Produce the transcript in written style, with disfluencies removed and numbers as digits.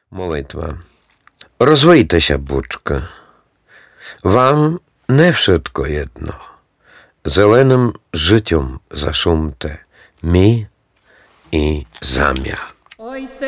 Молитва. Розвийтеся, бучка. Вам не wszystko jedno. Зеленим життям зашумте. Мі і зам'я.